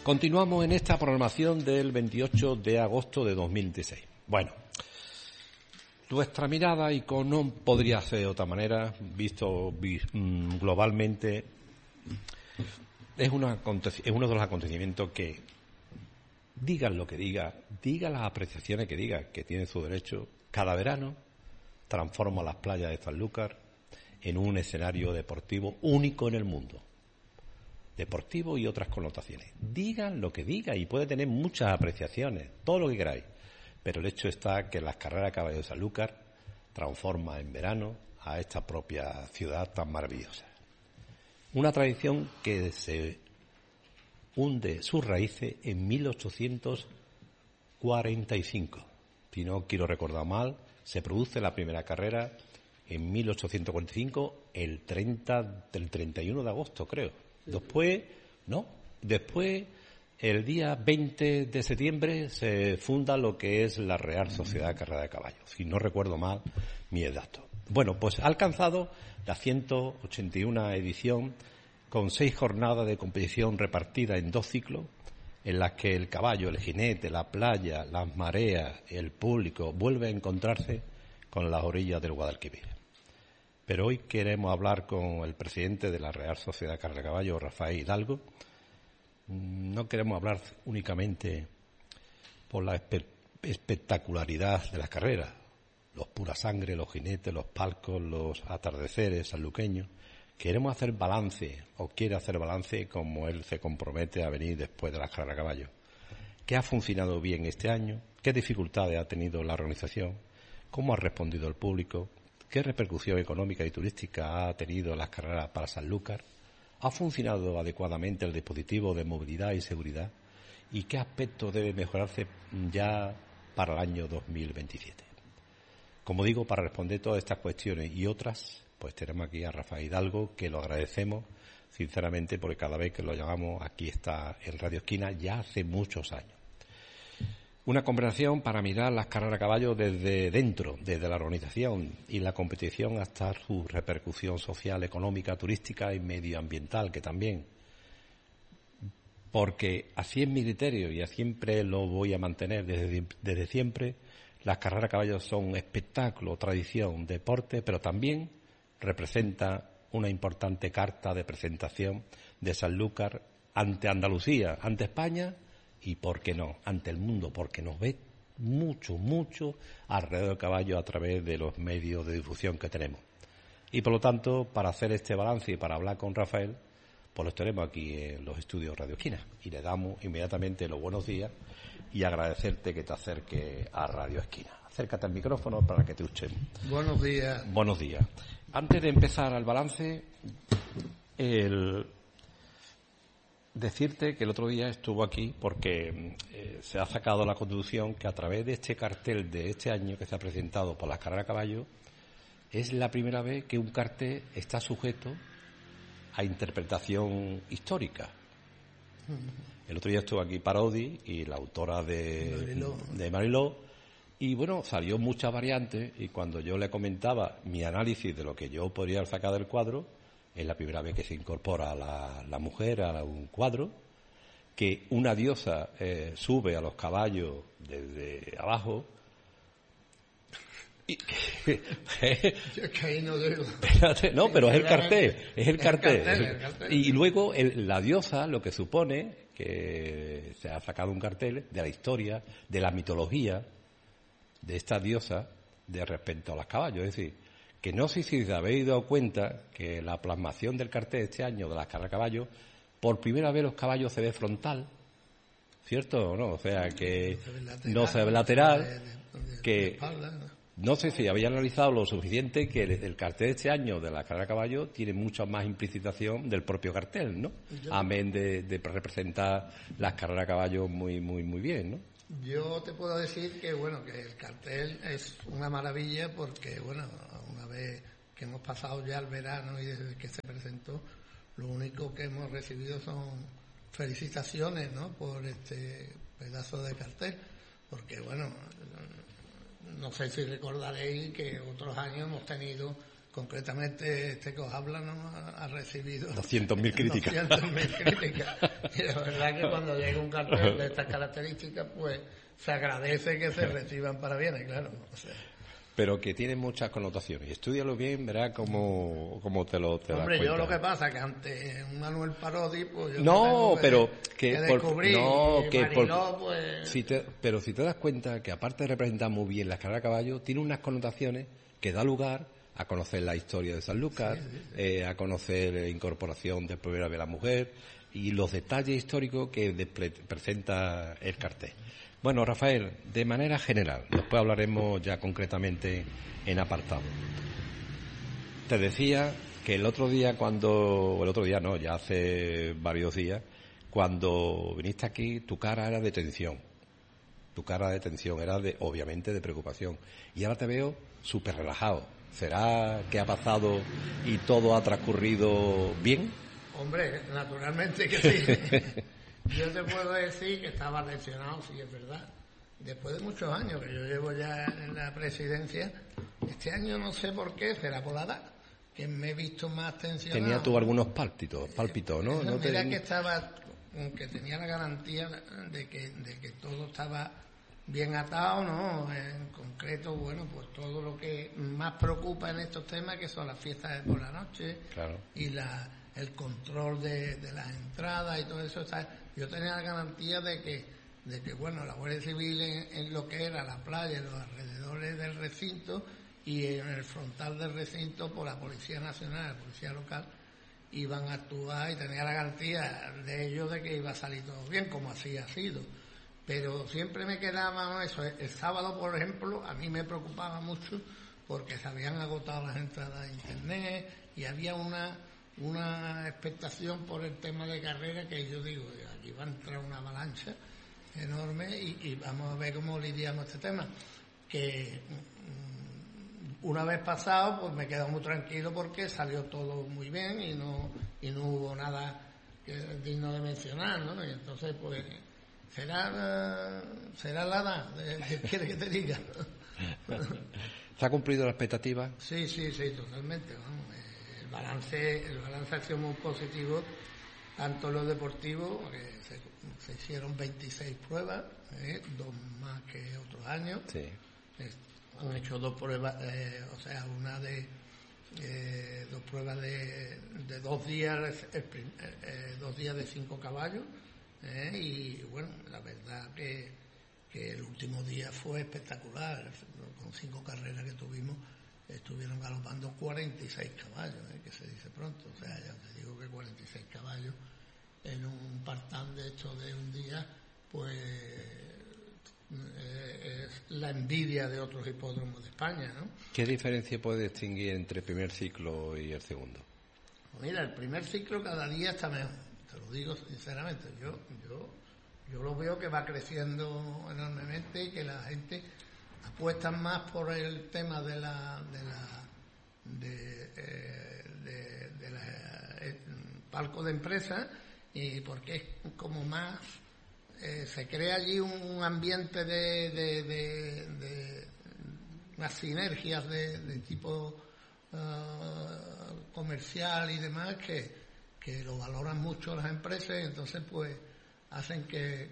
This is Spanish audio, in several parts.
Continuamos en esta programación del 28 de agosto de 2016. Bueno, nuestra mirada, y no podría ser de otra manera, visto globalmente, es uno de los acontecimientos que, digan lo que diga las apreciaciones que diga, que tiene su derecho, cada verano transforma las playas de Sanlúcar en un escenario deportivo único en el mundo. Deportivo y otras connotaciones. Digan lo que diga y puede tener muchas apreciaciones, todo lo que queráis. Pero el hecho está que las carreras a caballo de Sanlúcar transforma en verano a esta propia ciudad tan maravillosa. Una tradición que se hunde sus raíces en 1845. Si no quiero recordar mal, se produce la primera carrera en 1845, el 31 de agosto, creo. Después, el día 20 de septiembre se funda lo que es la Real Sociedad de Carrera de Caballos, si no recuerdo mal mi dato. Bueno, pues ha alcanzado la 181 edición con 6 jornadas de competición repartidas en 2 ciclos, en las que el caballo, el jinete, la playa, las mareas, el público vuelve a encontrarse con las orillas del Guadalquivir. Pero hoy queremos hablar con el presidente de la Real Sociedad de Carrera de Caballos, Rafael Hidalgo. No queremos hablar únicamente por la espectacularidad de las carreras, los pura sangre, los jinetes, los palcos, los atardeceres sanluqueños. Queremos hacer balance, o quiere hacer balance, como él se compromete a venir después de las carreras de caballos. ¿Qué ha funcionado bien este año? ¿Qué dificultades ha tenido la organización? ¿Cómo ha respondido el público? ¿Qué repercusión económica y turística ha tenido las carreras para Sanlúcar? ¿Ha funcionado adecuadamente el dispositivo de movilidad y seguridad? ¿Y qué aspectos debe mejorarse ya para el año 2027? Como digo, para responder todas estas cuestiones y otras, pues tenemos aquí a Rafael Hidalgo, que lo agradecemos sinceramente, porque cada vez que lo llamamos aquí está en Radio Esquina ya hace muchos años. Una conversación para mirar las carreras a caballo desde dentro, desde la organización y la competición hasta su repercusión social, económica, turística y medioambiental, que también. Porque así es mi criterio y siempre lo voy a mantener desde siempre. Las carreras a caballo son espectáculo, tradición, deporte, pero también representa una importante carta de presentación de Sanlúcar ante Andalucía, ante España y, ¿por qué no?, ante el mundo, porque nos ve mucho alrededor del caballo a través de los medios de difusión que tenemos. Y, por lo tanto, para hacer este balance y para hablar con Rafael, pues los tenemos aquí en los estudios Radio Esquina. Y le damos inmediatamente los buenos días y agradecerte que te acerques a Radio Esquina. Acércate al micrófono para que te escuchen. Buenos días. Buenos días. Antes de empezar el balance, decirte que el otro día estuvo aquí porque se ha sacado la Constitución que a través de este cartel de este año que se ha presentado por las carreras a caballo es la primera vez que un cartel está sujeto a interpretación histórica. El otro día estuvo aquí Parodi y la autora de Mariló, y bueno, salió muchas variantes, y cuando yo le comentaba mi análisis de lo que yo podría sacar del cuadro, es la primera vez que se incorpora la mujer a un cuadro, que una diosa sube a los caballos desde abajo. Y, no, pero es el cartel. Y luego la diosa, lo que supone, que se ha sacado un cartel de la historia, de la mitología de esta diosa de respecto a los caballos. Es decir, que no sé si os habéis dado cuenta que la plasmación del cartel este año de las carreras a caballo, por primera vez los caballos se ve frontal, ¿cierto o no? O sea, que no se ve lateral, que no sé si habéis analizado lo suficiente que el cartel este año de la carrera a caballo tiene mucha más implicitación del propio cartel, ¿no? Amén de representar las carreras a caballo muy bien, ¿no? Yo te puedo decir que que el cartel es una maravilla porque una vez que hemos pasado ya el verano y desde que se presentó, lo único que hemos recibido son felicitaciones, ¿no?, por este pedazo de cartel, porque no sé si recordaréis que otros años hemos tenido concretamente este que os habla no ha recibido 200.000 críticas. 200.000 críticas. Y la verdad que cuando llega un cartel de estas características, pues se agradece que se reciban parabienes, claro. O sea, pero que tiene muchas connotaciones. Y estúdialo bien, verás cómo te das cuenta. Hombre, yo lo que pasa es que ante un Manuel Parodi, pues yo no, pero que descubrí Mariló, pues... pero si te das cuenta que aparte de representar muy bien las carreras de caballo, tiene unas connotaciones que da lugar a conocer la historia de Sanlúcar, a conocer la incorporación de primera vez a la mujer y los detalles históricos que presenta el cartel. Bueno, Rafael, de manera general, después hablaremos ya concretamente en apartado. Te decía que el otro día ya hace varios días, cuando viniste aquí, tu cara era de tensión. Tu cara de tensión era obviamente de preocupación. Y ahora te veo súper relajado. ¿Será que ha pasado y todo ha transcurrido bien? Hombre, naturalmente que sí. Yo te puedo decir que estaba lesionado, sí, es verdad. Después de muchos años que yo llevo ya en la presidencia, este año no sé por qué, será por la edad, que me he visto más tensionado. Tenía tú algunos pálpitos, ¿no? Mira que tenía la garantía de que todo estaba bien atado, ¿no? En concreto, bueno, pues todo lo que más preocupa en estos temas, que son las fiestas de por la noche, claro, y el control de las entradas y todo eso. Yo tenía la garantía de que bueno, la Guardia Civil en lo que era la playa, en los alrededores del recinto y en el frontal del recinto, por la Policía Nacional, la Policía Local, iban a actuar, y tenía la garantía de ellos de que iba a salir todo bien, como así ha sido. Pero siempre me quedaba eso. El sábado, por ejemplo, a mí me preocupaba mucho porque se habían agotado las entradas de internet y había una expectación por el tema de carrera, que yo digo, aquí va a entrar una avalancha enorme y vamos a ver cómo lidiamos este tema. Que una vez pasado, pues me quedo muy tranquilo porque salió todo muy bien y no hubo nada digno de mencionar, ¿no? Y entonces, pues será la edad, ¿qué quiere que te diga? ¿Se ha cumplido la expectativa? Sí, totalmente. Vamos. El balance ha sido muy positivo, tanto en lo deportivo, que se hicieron 26 pruebas, 2 más que otros años. Sí. Han hecho 2 pruebas, una de 2 pruebas de 2 días, 2 días de 5 caballos, y bueno, la verdad que el último día fue espectacular. Con 5 carreras que tuvimos, estuvieron galopando 46 caballos, que se dice pronto. O sea, ya te digo que 46 caballos en un partán de hecho de un día, pues es la envidia de otros hipódromos de España, ¿no? ¿Qué diferencia puede distinguir entre el primer ciclo y el segundo? Pues mira, el primer ciclo cada día está mejor, te lo digo sinceramente. Yo lo veo que va creciendo enormemente y que la gente apuesta más por el tema de la palco de empresa, y porque es como más se crea allí un ambiente de unas sinergias de tipo comercial y demás que lo valoran mucho las empresas, y entonces pues hacen que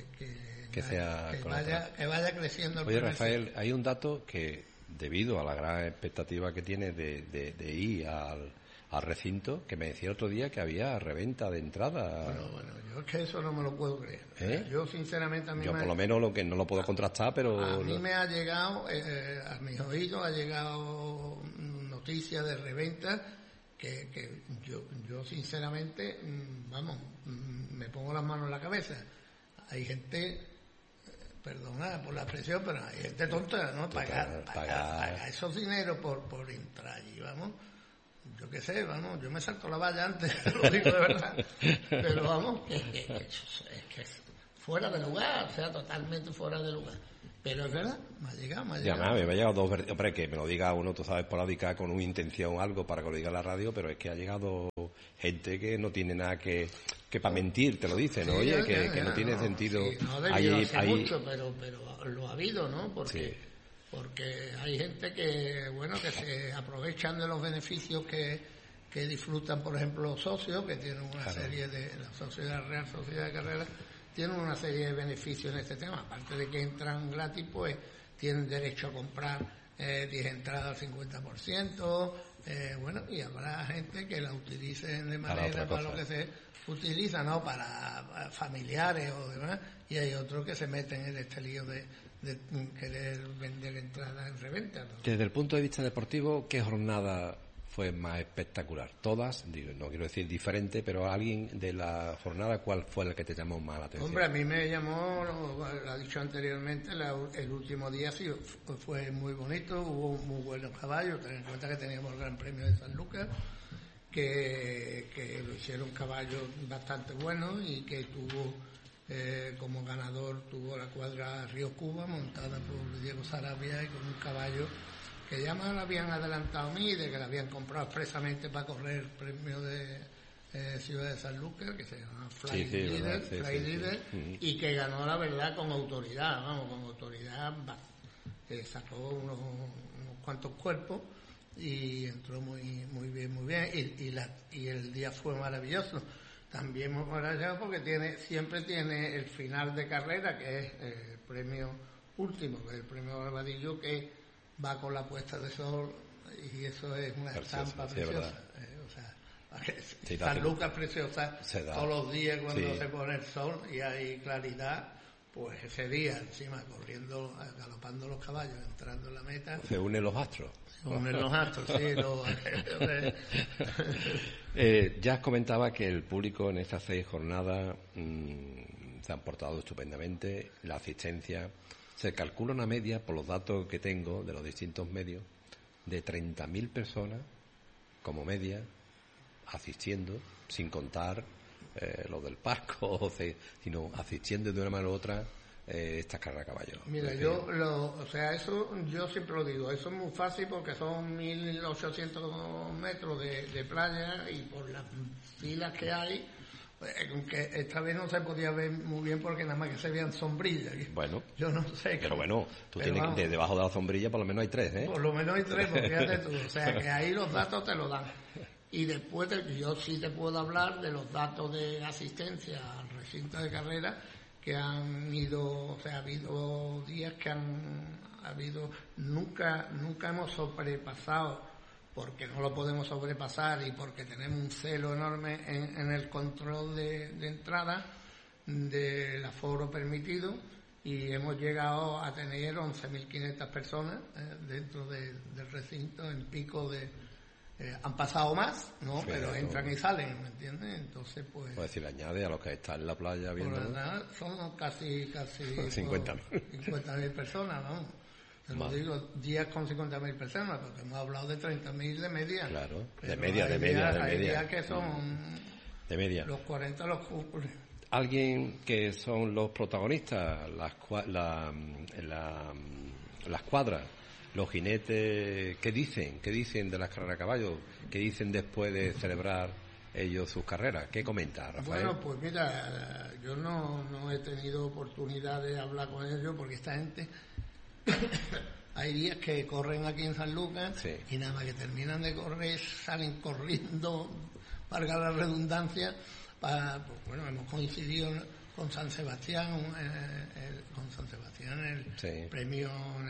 vaya creciendo el. Oye, Rafael, hay un dato que, debido a la gran expectativa que tiene de ir al recinto, que me decía otro día que había reventa de entrada. Bueno, yo es que eso no me lo puedo creer. Yo sinceramente por lo menos lo que no lo puedo contrastar, pero a mí me ha llegado, a mis oídos ha llegado noticias de reventa que yo sinceramente, me pongo las manos en la cabeza. Hay gente, perdona por la expresión, pero hay gente tonta, ¿no? Pagar esos dineros por entrar allí, vamos. Yo qué sé, vamos, yo me salto la valla antes, lo digo de verdad. Pero vamos, que es fuera de lugar, o sea, totalmente fuera de lugar. Pero es verdad, me ha llegado. Me ha llegado 2 veces. Hombre, que me lo diga uno, tú sabes, esporádica, con una intención o algo para que lo diga en la radio, pero es que ha llegado gente que no tiene nada que para mentir, te lo dicen, ¿no? Oye, que no tiene sentido. Sí, no ha debido hacer mucho, pero lo ha habido, ¿no? Porque porque hay gente que, bueno, que se aprovechan de los beneficios que disfrutan, por ejemplo, los socios, que tienen una serie de, la Sociedad Real Sociedad de Carreras, tienen una serie de beneficios en este tema. Aparte de que entran gratis, pues tienen derecho a comprar 10 entradas al 50%, bueno, y habrá gente que la utilice de manera para lo que se utiliza, ¿no? Para familiares o demás, y hay otros que se meten en este lío de querer vender entradas en reventa, ¿no? Desde el punto de vista deportivo, ¿qué jornada fue más espectacular? Todas, digo, no quiero decir diferente, pero alguien de la jornada, ¿cuál fue el que te llamó más la atención? Hombre, a mí me llamó, lo ha dicho anteriormente, el último día sí fue muy bonito, hubo muy buenos caballos. Ten en cuenta que teníamos el Gran Premio de San Lucas, que lo hicieron caballos bastante buenos, y que tuvo como ganador tuvo la cuadra Río Cuba, montada por Diego Sarabia, y con un caballo que ya me lo habían adelantado a mí, de que lo habían comprado expresamente para correr el premio de Ciudad de San Lucas, que se llama Fly Leader, y que ganó, la verdad, con autoridad, que sacó unos cuantos cuerpos y entró muy bien, y el día fue maravilloso. También muy maravilloso porque siempre tiene el final de carrera, que es el premio último, que es el premio Barbadillo, que va con la puesta de sol, y eso es una estampa preciosa. San Lucas es preciosa todos los días cuando se pone el sol y hay claridad, pues ese día encima corriendo, galopando los caballos, entrando en la meta. Se unen los astros. Ya comentaba que el público en estas 6 jornadas se han portado estupendamente, la asistencia. Se calcula una media, por los datos que tengo de los distintos medios, de 30.000 personas como media asistiendo, sin contar lo del parco, sino asistiendo de una manera u otra estas carreras a caballo. Mira, eso yo siempre lo digo, eso es muy fácil porque son 1.800 metros de playa, y por las filas que hay, aunque esta vez no se podía ver muy bien porque nada más que se veían sombrillas. Bueno, yo no sé. Pero bueno, tú tienes que debajo de la sombrilla por lo menos hay 3, ¿eh? Por lo menos hay 3, pues fíjate tú. O sea, que ahí los datos te los dan. Y después yo sí te puedo hablar de los datos de asistencia al recinto de carrera, que han ido, o sea, ha habido días que nunca hemos sobrepasado, porque no lo podemos sobrepasar y porque tenemos un celo enorme en el control de entrada del aforo permitido, y hemos llegado a tener 11.500 personas dentro del recinto en pico de... han pasado más, ¿no? Sí, pero entran y salen, ¿me entiendes? Entonces, pues si le añade a los que están en la playa viendo... Son casi 50.000 personas, vamos. Te lo digo, días con 50.000 personas, porque hemos hablado de 30.000 de media. Claro, de media. Hay días que son... De media. Los 40 los cumplen. Alguien que son los protagonistas, las cuadras, los jinetes, ¿qué dicen de las carreras a caballo? ¿Qué dicen después de celebrar ellos sus carreras? ¿Qué comenta, Rafael? Bueno, pues mira, yo no he tenido oportunidad de hablar con ellos, porque esta gente hay días que corren aquí en San Lucas, sí, y nada más que terminan de correr salen corriendo, valga la redundancia, pues hemos coincidido con San Sebastián, en el premio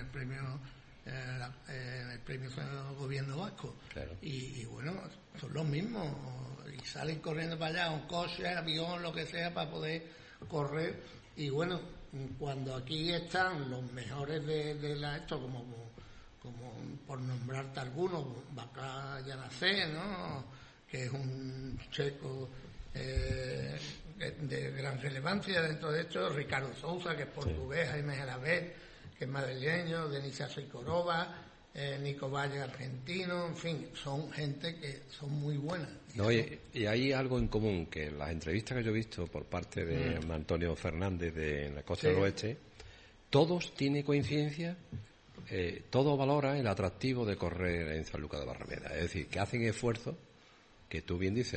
gobierno vasco, claro. Y bueno, son los mismos, y salen corriendo para allá, un coche, avión, lo que sea, para poder correr. Y bueno, cuando aquí están los mejores de esto, como por nombrarte algunos, Bacá Yanacé, ¿no?, que es un checo de gran relevancia dentro de esto, Ricardo Sousa, que es portugués, Jaime Gelabert, que es madrileño, Denisia Soicorova, Nico Valle, argentino, en fin, son gente que son muy buenas. Y hay algo en común, que en las entrevistas que yo he visto por parte de Antonio Fernández de la Costa del Oeste, todos tienen coincidencia, todos valoran el atractivo de correr en San Lucas de Barrameda, es decir, que hacen esfuerzos, que tú bien dices,